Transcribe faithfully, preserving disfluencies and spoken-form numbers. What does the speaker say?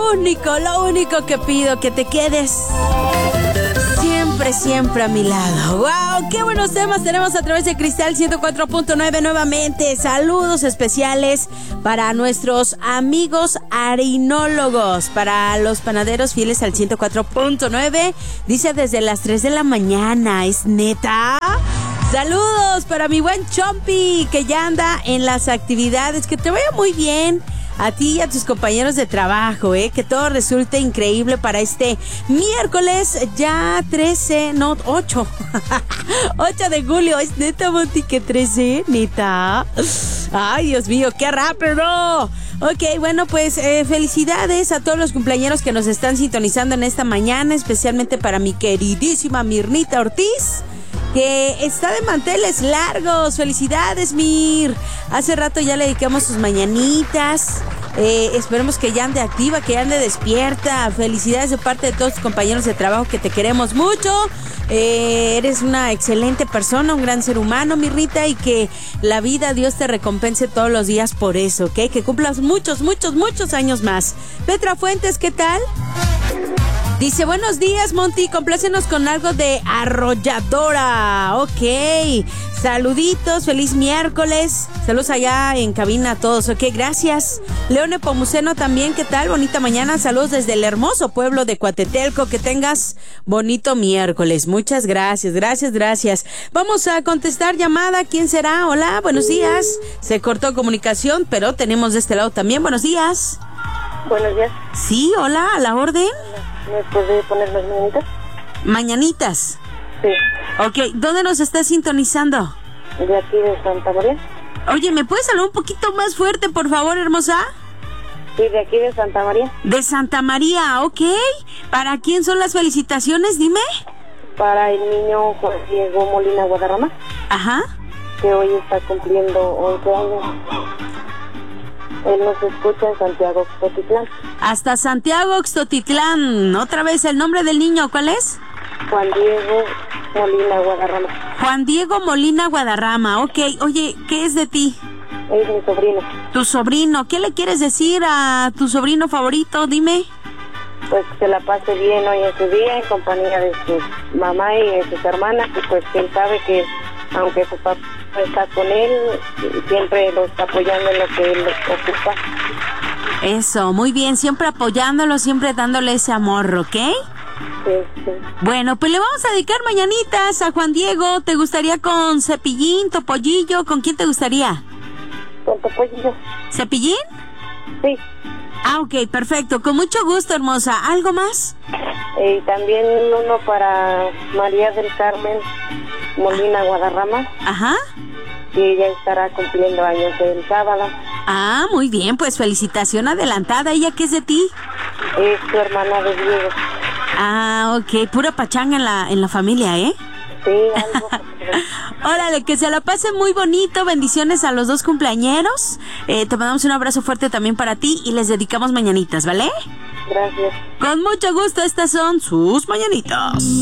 único, lo único que pido, que te quedes siempre, siempre a mi lado. ¡Wow! ¡Qué buenos temas tenemos a través de Cristal ciento cuatro punto nueve nuevamente! Saludos especiales para nuestros amigos harinólogos, para los panaderos fieles al ciento cuatro punto nueve. Dice desde las tres de la mañana, ¿es neta? Saludos para mi buen Chompi, que ya anda en las actividades. Que te vaya muy bien. A ti y a tus compañeros de trabajo, ¿eh? Que todo resulte increíble para este miércoles, ya trece, no, ocho. ocho de julio, ¿es neta, Monty, que trece? ¿Neta? Ay, Dios mío, qué rápido. Ok, bueno, pues eh, felicidades a todos los cumpleañeros que nos están sintonizando en esta mañana, especialmente para mi queridísima Mirnita Ortiz, que está de manteles largos. Felicidades, Mir. Hace rato ya le dedicamos sus mañanitas. Eh, esperemos que ya ande activa, que ya ande despierta. Felicidades de parte de todos tus compañeros de trabajo, que te queremos mucho. Eh, eres una excelente persona, un gran ser humano, Mirrita, y que la vida, Dios te recompense todos los días por eso, ¿ok? Que cumplas muchos, muchos, muchos años más. Petra Fuentes, ¿qué tal? Dice, buenos días, Monty, complácenos con algo de Arrolladora. Ok, saluditos, feliz miércoles. Saludos allá en cabina a todos, ok, gracias. Leone Pomuceno también, ¿qué tal? Bonita mañana, saludos desde el hermoso pueblo de Coatetelco. Que tengas bonito miércoles. Muchas gracias, gracias, gracias. Vamos a contestar llamada. ¿Quién será? Hola, buenos días. Se cortó comunicación, pero tenemos de este lado también. Buenos días. Buenos días. Sí, hola, a la orden. ¿Me puede poner las mañanitas? ¿Mañanitas? Sí. Ok, ¿dónde nos estás sintonizando? De aquí de Santa María. Oye, ¿me puedes hablar un poquito más fuerte, por favor, hermosa? Sí, de aquí de Santa María. De Santa María, ok. ¿Para quién son las felicitaciones? Dime. Para el niño Juan Diego Molina Guadarrama. Ajá. Que hoy está cumpliendo once años. Él nos escucha en Santiago Oxtotitlán. Hasta Santiago Oxtotitlán. Otra vez, el nombre del niño, ¿cuál es? Juan Diego Molina Guadarrama. Juan Diego Molina Guadarrama, ok. Oye, ¿qué es de ti? Es mi sobrino. Tu sobrino. ¿Qué le quieres decir a tu sobrino favorito? Dime. Pues que se la pase bien hoy en su día, en compañía de su mamá y de sus hermanas. Y pues que él sabe que, aunque su papá está con él, siempre lo está apoyando en lo que él ocupa. Eso, muy bien, siempre apoyándolo, siempre dándole ese amor, ¿ok? Sí, sí. Bueno, pues le vamos a dedicar mañanitas a Juan Diego. ¿Te gustaría con Cepillín, Topollillo? ¿Con quién te gustaría? ¿Con Topollillo? ¿Cepillín? Sí. Ah, ok, perfecto, con mucho gusto, hermosa. ¿Algo más? Y también uno para María del Carmen Molina Guadarrama. Ajá. Y ella estará cumpliendo años el sábado. Ah, muy bien, pues felicitación adelantada. ¿Ella qué es de ti? Es tu hermana de Diego. Ah, ok, pura pachanga en la, en la familia, ¿eh? Sí, algo. Órale, que se la pase muy bonito. Bendiciones a los dos cumpleañeros. Eh, te mandamos un abrazo fuerte también para ti y les dedicamos mañanitas, ¿vale? Gracias. Con mucho gusto, estas son sus mañanitas.